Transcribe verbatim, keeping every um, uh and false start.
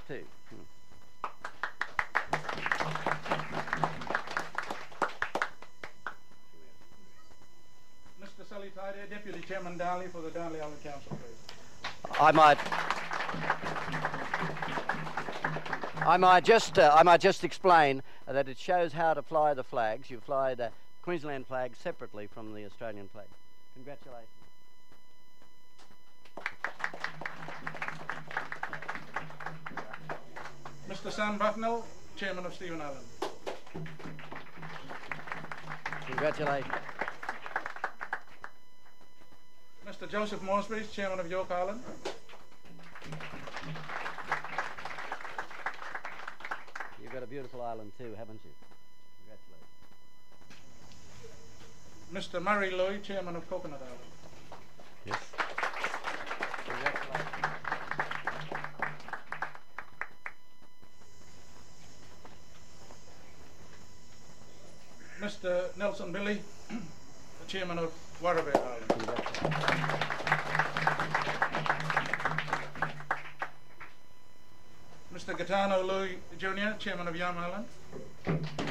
too. Hmm. Mister Sully Tidy, Deputy Chairman Darley for the Darley Island Council, please. I might, I might just, uh, I might just explain uh, that it shows how to fly the flags. You fly the Queensland flag separately from the Australian flag. Congratulations. Mister Sam Bucknell, Chairman of Stephen Island. Congratulations. Mister Joseph Morsbridge, Chairman of York Island. You've got a beautiful island too, haven't you? Congratulations. Mister Murray Louis, Chairman of Coconut Island. Yes. Congratulations. Mister Nelson Billy, the Chairman of Warrabeh Island. Mister Gaetano Louis Junior, Chairman of Yam Island.